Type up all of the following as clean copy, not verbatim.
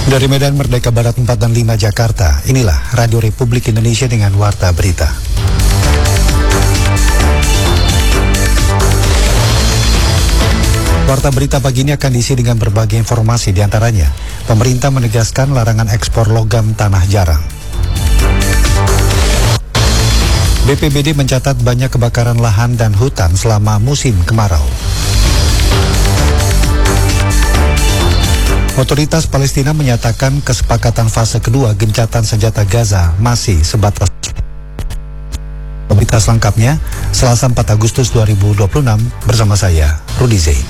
Dari Medan Merdeka Barat 4 dan 5 Jakarta, inilah Radio Republik Indonesia dengan Warta Berita. Warta Berita pagi ini akan diisi dengan berbagai informasi, diantaranya pemerintah menegaskan larangan ekspor logam tanah jarang. BPBD mencatat banyak kebakaran lahan dan hutan selama musim kemarau. Otoritas Palestina menyatakan kesepakatan fase kedua gencatan senjata Gaza masih sebatas. Berita selengkapnya Selasa 4 Agustus 2026 bersama saya, Rudi Zain.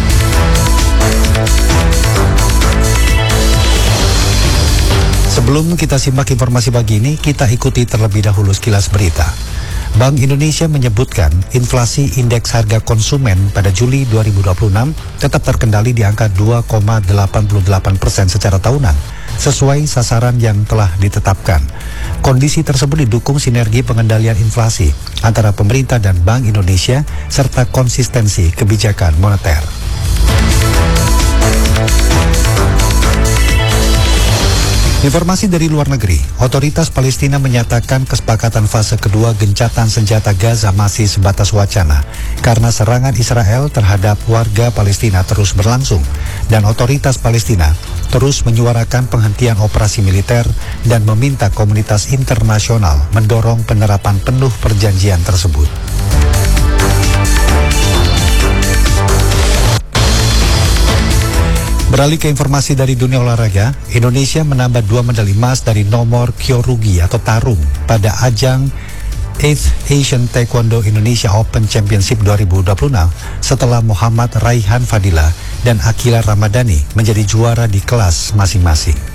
Sebelum kita simak informasi pagi ini, kita ikuti terlebih dahulu sekilas berita. Bank Indonesia menyebutkan inflasi indeks harga konsumen pada Juli 2026 tetap terkendali di angka 2,88% secara tahunan, sesuai sasaran yang telah ditetapkan. Kondisi tersebut didukung sinergi pengendalian inflasi antara pemerintah dan Bank Indonesia serta konsistensi kebijakan moneter. Informasi dari luar negeri, otoritas Palestina menyatakan kesepakatan fase kedua gencatan senjata Gaza masih sebatas wacana karena serangan Israel terhadap warga Palestina terus berlangsung dan otoritas Palestina terus menyuarakan penghentian operasi militer dan meminta komunitas internasional mendorong penerapan penuh perjanjian tersebut. Beralih ke informasi dari dunia olahraga, Indonesia menambah 2 medali emas dari nomor kyorugi atau tarung pada ajang 8th Asian Taekwondo Indonesia Open Championship 2026 setelah Muhammad Raihan Fadila dan Akila Ramadhani menjadi juara di kelas masing-masing.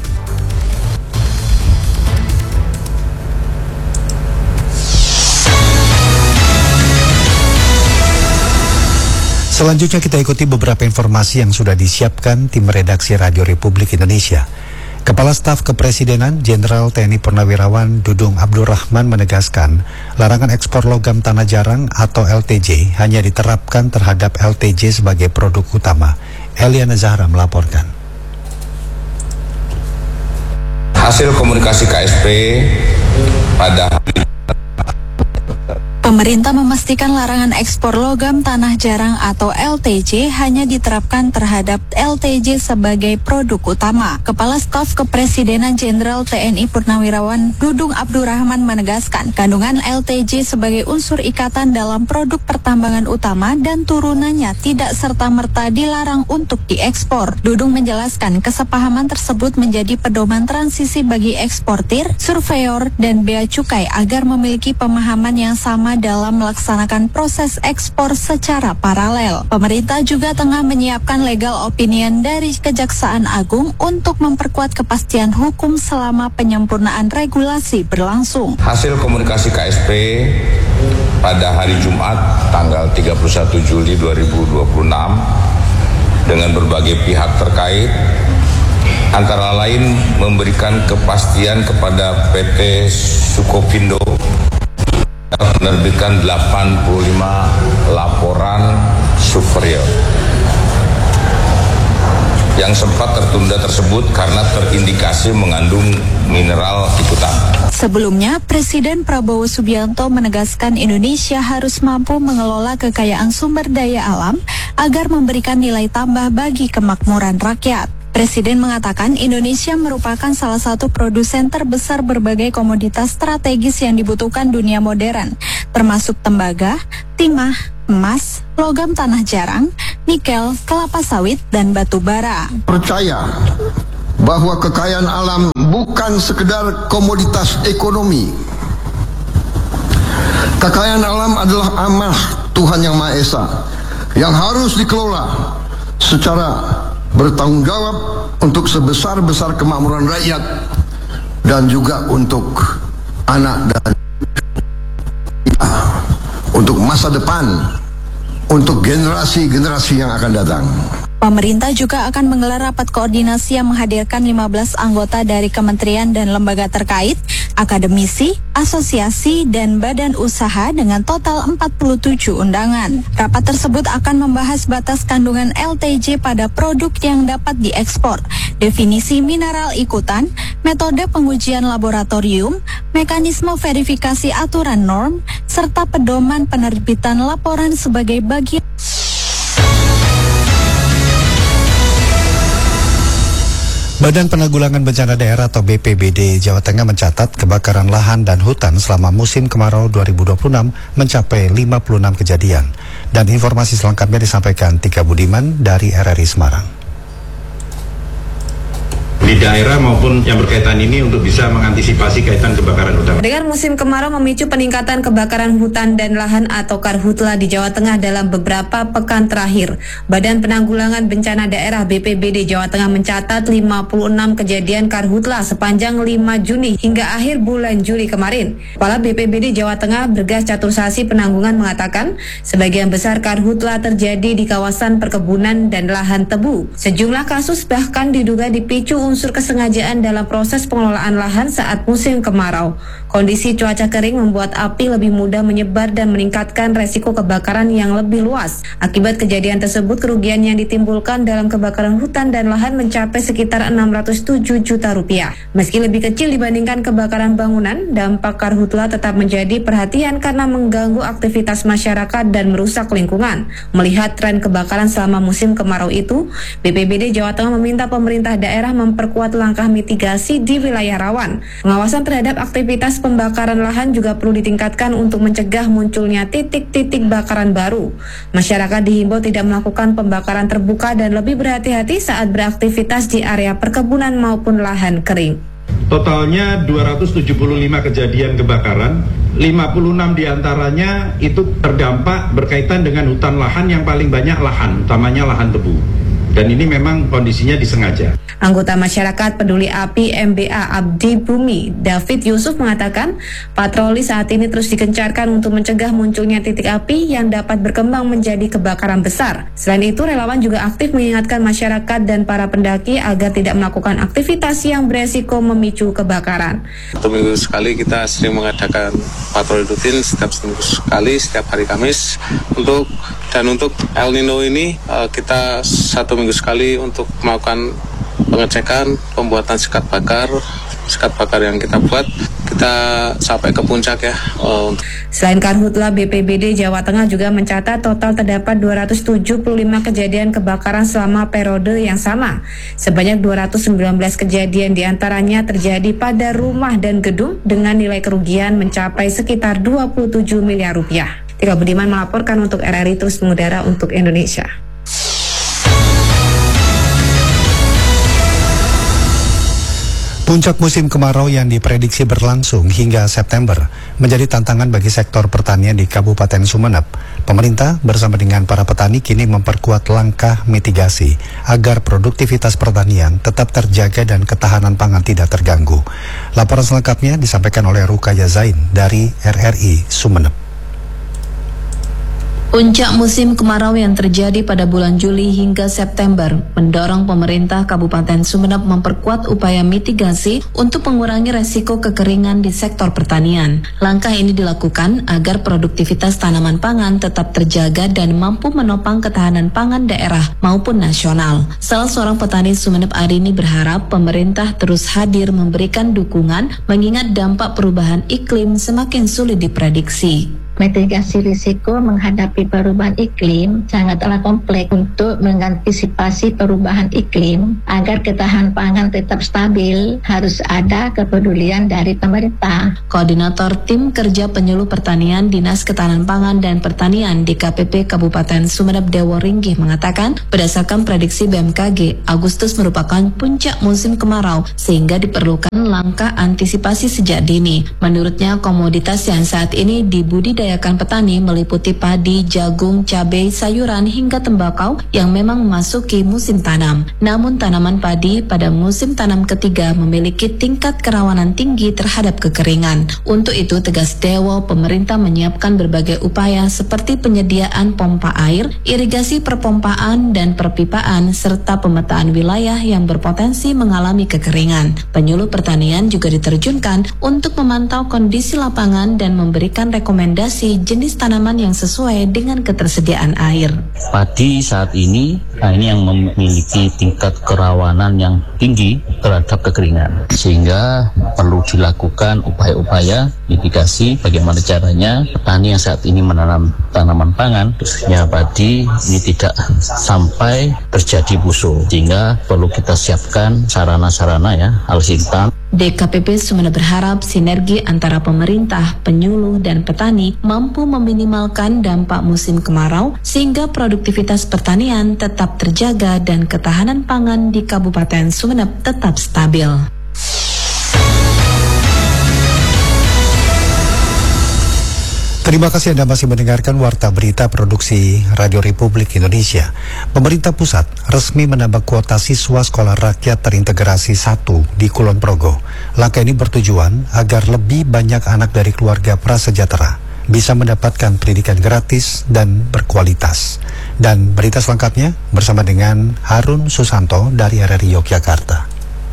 Selanjutnya kita ikuti beberapa informasi yang sudah disiapkan tim redaksi Radio Republik Indonesia. Kepala Staf Kepresidenan Jenderal TNI Purnawirawan Dudung Abdurrahman menegaskan larangan ekspor logam tanah jarang atau LTJ hanya diterapkan terhadap LTJ sebagai produk utama. Eliana Zahra melaporkan. Hasil komunikasi KSP pada Pemerintah memastikan larangan ekspor logam tanah jarang atau LTJ hanya diterapkan terhadap LTJ sebagai produk utama. Kepala Staf Kepresidenan Jenderal TNI Purnawirawan Dudung Abdurrahman menegaskan kandungan LTJ sebagai unsur ikatan dalam produk pertambangan utama dan turunannya tidak serta-merta dilarang untuk diekspor. Dudung menjelaskan kesepahaman tersebut menjadi pedoman transisi bagi eksportir, surveyor, dan bea cukai agar memiliki pemahaman yang sama dalam melaksanakan proses ekspor secara paralel. Pemerintah juga tengah menyiapkan legal opinion dari Kejaksaan Agung untuk memperkuat kepastian hukum selama penyempurnaan regulasi berlangsung. Hasil komunikasi KSP pada hari Jumat tanggal 31 Juli 2026 dengan berbagai pihak terkait antara lain memberikan kepastian kepada PT Sukovindo menerbitkan 85 laporan superior yang sempat tertunda tersebut karena terindikasi mengandung mineral ikutan. Sebelumnya, Presiden Prabowo Subianto menegaskan Indonesia harus mampu mengelola kekayaan sumber daya alam agar memberikan nilai tambah bagi kemakmuran rakyat. Presiden mengatakan Indonesia merupakan salah satu produsen terbesar berbagai komoditas strategis yang dibutuhkan dunia modern, termasuk tembaga, timah, emas, logam tanah jarang, nikel, kelapa sawit, dan batu bara. Percaya bahwa kekayaan alam bukan sekedar komoditas ekonomi. Kekayaan alam adalah amanah Tuhan Yang Maha Esa yang harus dikelola secara bertanggung jawab untuk sebesar-besar kemakmuran rakyat dan juga untuk anak dan untuk masa depan, untuk generasi-generasi yang akan datang. Pemerintah juga akan menggelar rapat koordinasi yang menghadirkan 15 anggota dari kementerian dan lembaga terkait, akademisi, asosiasi, dan badan usaha dengan total 47 undangan. Rapat tersebut akan membahas batas kandungan LTJ pada produk yang dapat diekspor definisi mineral ikutan, metode pengujian laboratorium, mekanisme verifikasi aturan norm, serta pedoman penerbitan laporan sebagai bagian. Badan Penanggulangan Bencana Daerah atau BPBD Jawa Tengah mencatat kebakaran lahan dan hutan selama musim kemarau 2026 mencapai 56 kejadian. Dan informasi selengkapnya disampaikan Tika Budiman dari RRI Semarang. Di daerah maupun yang berkaitan ini untuk bisa mengantisipasi kaitan kebakaran hutan. Dengan musim kemarau memicu peningkatan kebakaran hutan dan lahan atau karhutla di Jawa Tengah dalam beberapa pekan terakhir. Badan Penanggulangan Bencana Daerah BPBD Jawa Tengah mencatat 56 kejadian karhutla sepanjang 5 Juni hingga akhir bulan Juli kemarin. Kepala BPBD Jawa Tengah Bergas Catursasi Penanggungan mengatakan sebagian besar karhutla terjadi di kawasan perkebunan dan lahan tebu. Sejumlah kasus bahkan diduga dipicu unsur kesengajaan dalam proses pengelolaan lahan saat musim kemarau. Kondisi cuaca kering membuat api lebih mudah menyebar dan meningkatkan resiko kebakaran yang lebih luas. Akibat kejadian tersebut, kerugian yang ditimbulkan dalam kebakaran hutan dan lahan mencapai sekitar 607 juta rupiah. Meski lebih kecil dibandingkan kebakaran bangunan, dampak karhutla tetap menjadi perhatian karena mengganggu aktivitas masyarakat dan merusak lingkungan. Melihat tren kebakaran selama musim kemarau itu, BPBD Jawa Tengah meminta pemerintah daerah memperkuat langkah mitigasi di wilayah rawan. Pengawasan terhadap aktivitas pembakaran lahan juga perlu ditingkatkan untuk mencegah munculnya titik-titik bakaran baru. Masyarakat dihimbau tidak melakukan pembakaran terbuka dan lebih berhati-hati saat beraktivitas di area perkebunan maupun lahan kering. Totalnya 275 kejadian kebakaran, 56 diantaranya itu terdampak berkaitan dengan hutan lahan yang paling banyak lahan, utamanya lahan tebu. Dan ini memang kondisinya disengaja. Anggota Masyarakat Peduli Api MBA Abdi Bumi, David Yusuf mengatakan, patroli saat ini terus digencarkan untuk mencegah munculnya titik api yang dapat berkembang menjadi kebakaran besar. Selain itu, relawan juga aktif mengingatkan masyarakat dan para pendaki agar tidak melakukan aktivitas yang beresiko memicu kebakaran. Satu minggu sekali kita sering mengadakan patroli rutin setiap seminggu sekali, setiap hari Kamis. Untuk El Nino ini kita 1 minggu sekali untuk melakukan pengecekan, pembuatan sekat bakar yang kita buat, kita sampai ke puncak ya. Selain karhutla, BPBD Jawa Tengah juga mencatat total terdapat 275 kejadian kebakaran selama periode yang sama. Sebanyak 219 kejadian diantaranya terjadi pada rumah dan gedung dengan nilai kerugian mencapai sekitar 27 miliar rupiah. Tika Budiman melaporkan untuk RRI Terus Mengudara untuk Indonesia. Puncak musim kemarau yang diprediksi berlangsung hingga September menjadi tantangan bagi sektor pertanian di Kabupaten Sumeneb. Pemerintah bersama dengan para petani kini memperkuat langkah mitigasi agar produktivitas pertanian tetap terjaga dan ketahanan pangan tidak terganggu. Laporan selengkapnya disampaikan oleh Rukaya Zain dari RRI Sumeneb. Puncak musim kemarau yang terjadi pada bulan Juli hingga September mendorong pemerintah Kabupaten Sumeneb memperkuat upaya mitigasi untuk mengurangi resiko kekeringan di sektor pertanian. Langkah ini dilakukan agar produktivitas tanaman pangan tetap terjaga dan mampu menopang ketahanan pangan daerah maupun nasional. Salah seorang petani Sumeneb Arini berharap pemerintah terus hadir memberikan dukungan mengingat dampak perubahan iklim semakin sulit diprediksi. Mitigasi risiko menghadapi perubahan iklim sangatlah kompleks. Untuk mengantisipasi perubahan iklim agar ketahanan pangan tetap stabil, harus ada kepedulian dari pemerintah. Koordinator Tim Kerja Penyuluh Pertanian Dinas Ketahanan Pangan dan Pertanian di KPP Kabupaten Sumeneb Dewo Ringgih mengatakan, berdasarkan prediksi BMKG, Agustus merupakan puncak musim kemarau sehingga diperlukan langkah antisipasi sejak dini. Menurutnya, komoditas yang saat ini dibudidayakan petani meliputi padi, jagung, cabai, sayuran hingga tembakau yang memang memasuki musim tanam. Namun tanaman padi pada musim tanam ketiga memiliki tingkat kerawanan tinggi terhadap kekeringan. Untuk itu, tegas Dewo, pemerintah menyiapkan berbagai upaya seperti penyediaan pompa air, irigasi perpompaan dan perpipaan, serta pemetaan wilayah yang berpotensi mengalami kekeringan. Penyuluh pertanian juga diterjunkan untuk memantau kondisi lapangan dan memberikan rekomendasi variasi jenis tanaman yang sesuai dengan ketersediaan air. Padi saat ini yang memiliki tingkat kerawanan yang tinggi terhadap kekeringan, sehingga perlu dilakukan upaya-upaya mitigasi bagaimana caranya petani yang saat ini menanam tanaman pangan, khususnya padi, ini tidak sampai terjadi busuk, sehingga perlu kita siapkan sarana-sarana alusintan. DKPP Sumeneb berharap sinergi antara pemerintah, penyuluh, dan petani mampu meminimalkan dampak musim kemarau sehingga produktivitas pertanian tetap terjaga dan ketahanan pangan di Kabupaten Sumeneb tetap stabil. Terima kasih Anda masih mendengarkan Warta Berita Produksi Radio Republik Indonesia. Pemerintah pusat resmi menambah kuota siswa sekolah rakyat terintegrasi 1 di Kulon Progo. Langkah ini bertujuan agar lebih banyak anak dari keluarga prasejahtera bisa mendapatkan pendidikan gratis dan berkualitas. Dan berita selengkapnya bersama dengan Harun Susanto dari RRI Yogyakarta.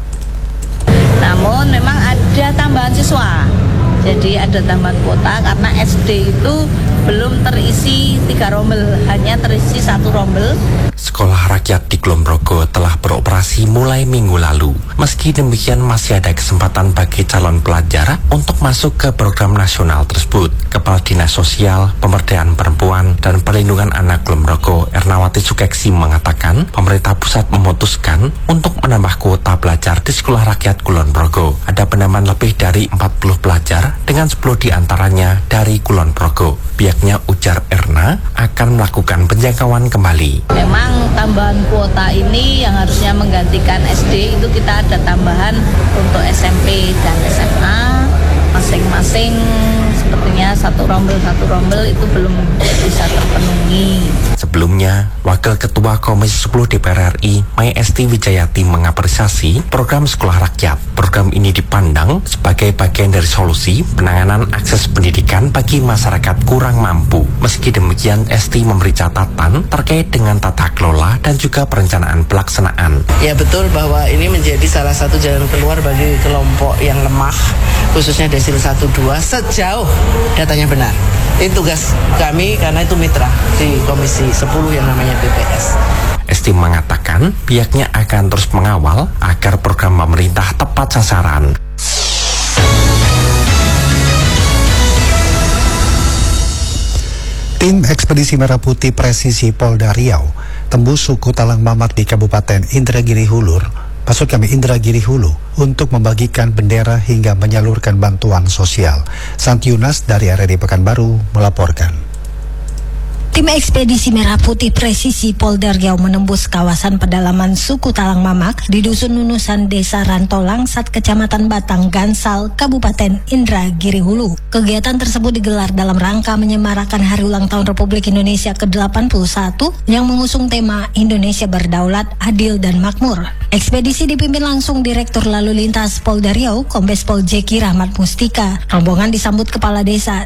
Namun memang ada tambahan siswa. Jadi ada tambahan kuota karena SD itu belum terisi 3 rombel, hanya terisi 1 rombel. Sekolah rakyat di Kulon Progo telah beroperasi mulai minggu lalu. Meski demikian masih ada kesempatan bagi calon pelajar untuk masuk ke program nasional tersebut. Kepala Dinas Sosial, Pemberdayaan Perempuan, dan Perlindungan Anak Kulon Progo, Ernawati Sukeksi mengatakan, pemerintah pusat memutuskan untuk menambah kuota pelajar di Sekolah Rakyat Kulon Progo. Ada penambahan lebih dari 40 pelajar dengan 10 diantaranya dari Kulon Progo. Pihaknya, ujar Erna, akan melakukan penjangkauan kembali. Memang tambahan kuota ini yang harusnya menggantikan SD itu kita ada tambahan untuk SMP dan SMA masing-masing sepertinya 1 rombel itu belum bisa terpenuhi. Sebelumnya, Wakil Ketua Komisi 10 DPR RI, Mai Esti Wijayati mengapresiasi program Sekolah Rakyat. Program ini dipandang sebagai bagian dari solusi penanganan akses pendidikan bagi masyarakat kurang mampu. Meski demikian, Esti memberi catatan terkait dengan tata kelola dan juga perencanaan pelaksanaan. Ya betul bahwa ini menjadi salah satu jalan keluar bagi kelompok yang lemah, khususnya desil 1-2, sejauh datanya benar. Ini tugas kami karena itu mitra di Komisi 10 yang namanya BPS. Esti mengatakan pihaknya akan terus mengawal agar program pemerintah tepat sasaran. Tim Ekspedisi Merah Putih Presisi Polda Riau tembus suku Talang Mamak di Kabupaten Indragiri Hulu untuk membagikan bendera hingga menyalurkan bantuan sosial. Santi Yunas dari RRI Pekanbaru melaporkan. Tim Ekspedisi Merah Putih Presisi Polda Riau menembus kawasan pedalaman suku Talang Mamak di Dusun Nunusan, Desa Ranto Langsat, Kecamatan Batang Gansal, Kabupaten Indragiri Hulu. Kegiatan tersebut digelar dalam rangka menyemarakan Hari Ulang Tahun Republik Indonesia ke-81 yang mengusung tema Indonesia Berdaulat, Adil, dan Makmur. Ekspedisi dipimpin langsung Direktur Lalu Lintas Polda Riau, Kombes Pol Jeki Rahmat Mustika. Rombongan disambut Kepala Desa